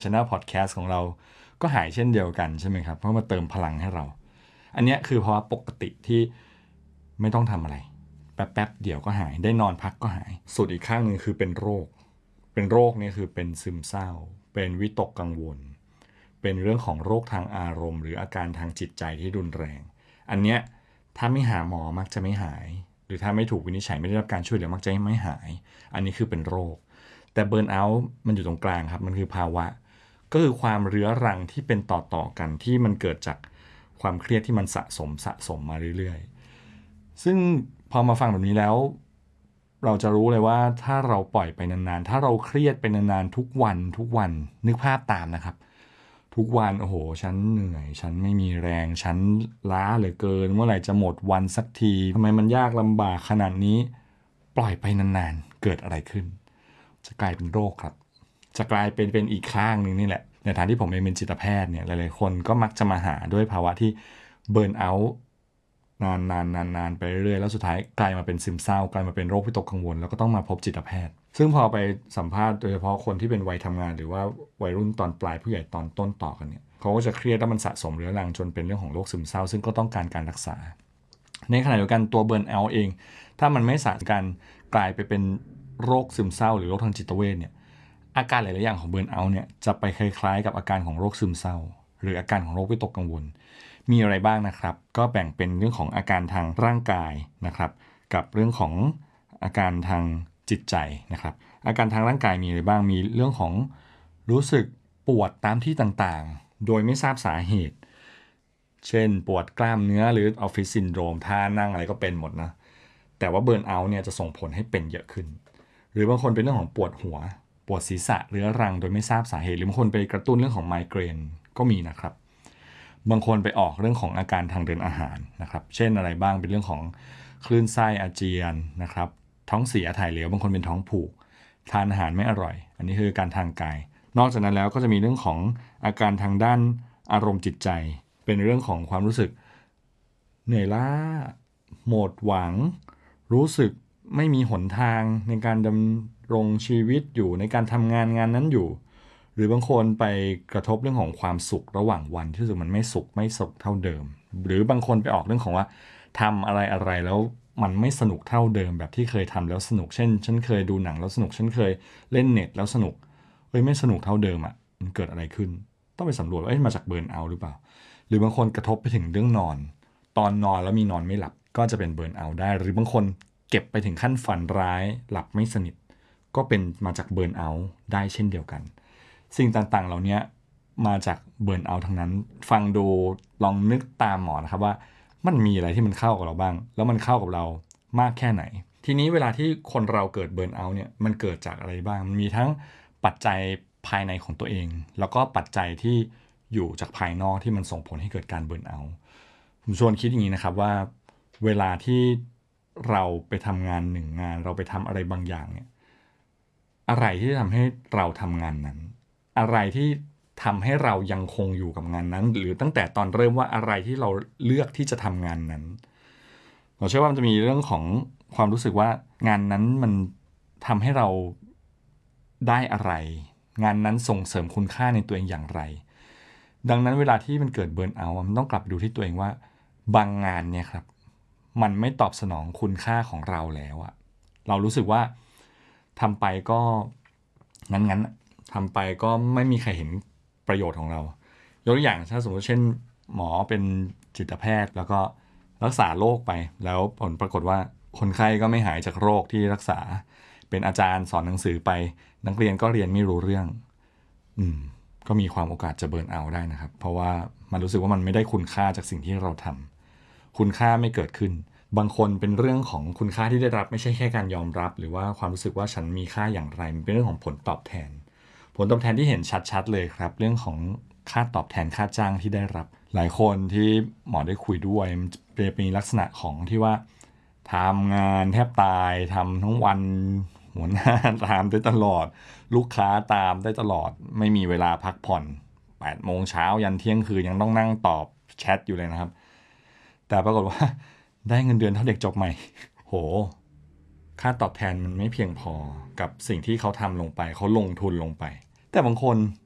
Channel Podcast ของเราก็หายเช่นเดียวกันใช่ไหมครับเพราะมาเติมพลังให้เราอันนี้คือภาวะปกติที่ไม่ต้องทำอะไรแป๊บๆเดี๋ยวก็หายได้นอนพักก็หายส่วนอีกข้างหนึ่งคือเป็นโรคเนี่ยคือเป็นซึมเศร้าเป็นวิตกกังวลเป็นเรื่องของโรคทางอารมณ์หรืออาการทางจิตใจที่รุนแรงอันเนี้ยถ้าไม่หาหมอมักจะไม่หายหรือถ้าไม่ถูกวินิจฉัยไม่ได้รับการช่วยเหลือมักจะไม่หายอันนี้คือเป็นโรคแต่เบิร์นเอาท์มันอยู่ตรงกลางครับมันคือภาวะก็คือความเรื้อรังที่เป็นต่อกันที่มันเกิดจากความเครียดที่มันสะสมมาเรื่อยๆซึ่งพอมาฟังแบบนี้แล้วเราจะรู้เลยว่าถ้าเราปล่อยไปนานๆถ้าเราเครียดไปนานๆทุกวันนึกภาพตามนะครับทุกวันโอ้โหฉันเหนื่อยฉันไม่มีแรงฉันล้าเหลือเกินเมื่อไหร่จะหมดวันสักทีทำไมมันยากลำบากขนาดนี้ปล่อยไปนานๆเกิดอะไรขึ้นจะกลายเป็นโรคครับจะกลายเป็นอีกข้างหนึ่งนี่แหละในฐานะที่ผมเองเป็นจิตแพทย์เนี่ยหลายๆคนก็มักจะมาหาด้วยภาวะที่เบิร์นเอาท์นานไปเรื่อยๆแล้วสุดท้ายกลายมาเป็นซึมเศร้ากลายมาเป็นโรควิตกกังวลแล้วก็ต้องมาพบจิตแพทย์ซึ่งพอไปสัมภาษณ์โดยเฉพาะคนที่เป็นวัยทำงานหรือว่าวัยรุ่นตอนปลายผู้ใหญ่ตอนต้นต่อกันเนี่ยเขาก็จะเครียดแล้วมันสะสมเรื้อรังจนเป็นเรื่องของโรคซึมเศร้าซึ่งก็ต้องการรักษาในขณะเดียวกันตัวเบิร์นเอาท์เองถ้ามันไม่สะสมกันกลายไปเป็นโรคซึมเศร้าหรือโรคทางจิตเวชเนี่ยอาการหลายๆอย่างของเบิร์นเอาท์เนี่ยจะไปคล้ายๆกับอาการของโรคซึมเศร้าหรืออาการของโรควิตกกังวลมีอะไรบ้างนะครับก็แบ่งเป็นเรื่องของอาการทางร่างกายนะครับกับเรื่องของอาการทางจิตใจนะครับอาการทางร่างกายมีอะไรบ้างมีเรื่องของรู้สึกปวดตามที่ต่างๆโดยไม่ทราบสาเหตุเช่นปวดกล้ามเนื้อหรือออฟฟิศซินโดรมท่านั่งอะไรก็เป็นหมดนะแต่ว่าเบิร์นเอาท์เนี่ยจะส่งผลให้เป็นเยอะขึ้นหรือบางคนเป็นเรื่องของปวดหัวปวดศีรษะเรื้อรังโดยไม่ทราบสาเหตุหรือบางคนไปกระตุ้นเรื่องของไมเกรนก็มีนะครับบางคนไปออกเรื่องของอาการทางเดินอาหารนะครับเช่นอะไรบ้างเป็นเรื่องของคลื่นไส้อาเจียนนะครับท้องเสียถ่ายเหลวบางคนเป็นท้องผูกทานอาหารไม่อร่อยอันนี้คือการทางกายนอกจากนั้นแล้วก็จะมีเรื่องของอาการทางด้านอารมณ์จิตใจเป็นเรื่องของความรู้สึกเหนื่อยล้าหมดหวังรู้สึกไม่มีหนทางในการดำรงชีวิตอยู่ในการทำงานนั้นอยู่หรือบางคนไปกระทบเรื่องของความสุขระหว่างวันที่รู้สึกมันไม่สุขเท่าเดิมหรือบางคนไปออกเรื่องของว่าทำอะไรแล้วมันไม่สนุกเท่าเดิมแบบที่เคยทำแล้วสนุกเช่นฉันเคยดูหนังแล้วสนุกฉันเคยเล่นเน็ตแล้วสนุกไม่สนุกเท่าเดิมอ่ะมันเกิดอะไรขึ้นต้องไปสำรวจว่ามาจากเบิร์นเอาท์หรือเปล่าหรือบางคนกระทบไปถึงเรื่องนอนตอนนอนแล้วมีนอนไม่หลับก็จะเป็นเบิร์นเอาท์ได้หรือบางคนเก็บไปถึงขั้นฝันร้ายหลับไม่สนิทก็เป็นมาจากเบิร์นเอาท์ได้เช่นเดียวกันสิ่งต่างๆเหล่านี้มาจากเบิร์นเอาท์ทั้งนั้นฟังดูลองนึกตามหมอนะครับว่ามันมีอะไรที่มันเข้ากับเราบ้างแล้วมันเข้ากับเรามากแค่ไหนทีนี้เวลาที่คนเราเกิดเบิร์นเอาท์เนี่ยมันเกิดจากอะไรบ้างมันมีทั้งปัจจัยภายในของตัวเองแล้วก็ปัจจัยที่อยู่จากภายนอกที่มันส่งผลให้เกิดการเบิร์นเอาท์ผมชวนคิดอย่างนี้นะครับว่าเวลาที่เราไปทำงานหนึ่งงานเราไปทำอะไรบางอย่างเนี่ยอะไรที่ทำให้เราทำงานนั้นอะไรที่ทำให้เรายังคงอยู่กับงานนั้นหรือตั้งแต่ตอนเริ่มว่าอะไรที่เราเลือกที่จะทำงานนั้นเราเชื่อว่ามันจะมีเรื่องของความรู้สึกว่างานนั้นมันทำให้เราได้อะไรงานนั้นส่งเสริมคุณค่าในตัวเองอย่างไรดังนั้นเวลาที่มันเกิดเบิร์นเอาท์มันต้องกลับไปดูที่ตัวเองว่าบางงานเนี่ยครับมันไม่ตอบสนองคุณค่าของเราแล้วอะเรารู้สึกว่าทำไปก็งั้นทำไปก็ไม่มีใครเห็นประโยชน์ของเรายกตัวอย่างถ้าสมมติเช่นหมอเป็นจิตแพทย์แล้วก็รักษาโรคไปแล้วผลปรากฏว่าคนไข้ก็ไม่หายจากโรคที่รักษาเป็นอาจารย์สอนหนังสือไปนักเรียนก็เรียนไม่รู้เรื่องก็มีความโอกาสจะเบิร์นเอาท์ได้นะครับเพราะว่ามันรู้สึกว่ามันไม่ได้คุณค่าจากสิ่งที่เราทำคุณค่าไม่เกิดขึ้นบางคนเป็นเรื่องของคุณค่าที่ได้รับไม่ใช่แค่การยอมรับหรือว่าความรู้สึกว่าฉันมีค่าอย่างไรมันเป็นเรื่องของผลตอบแทนที่เห็นชัดๆเลยครับเรื่องของค่าตอบแทนค่าจ้างที่ได้รับหลายคนที่หมอได้คุยด้วยมันจะมีลักษณะของที่ว่าทำงานแทบตายทำทั้งวันหัวหน้าตามได้ตลอดลูกค้าตามได้ตลอดไม่มีเวลาพักผ่อน8 โมงเช้ายันเที่ยงคืนยังต้องนั่งตอบแชทอยู่เลยนะครับแต่ปรากฏว่าได้เงินเดือนเท่าเด็กจบใหม่โหค่าตอบแทนมันไม่เพียงพอกับสิ่งที่เขาทำลงไปเขาลงทุนลงไปแต่บางคน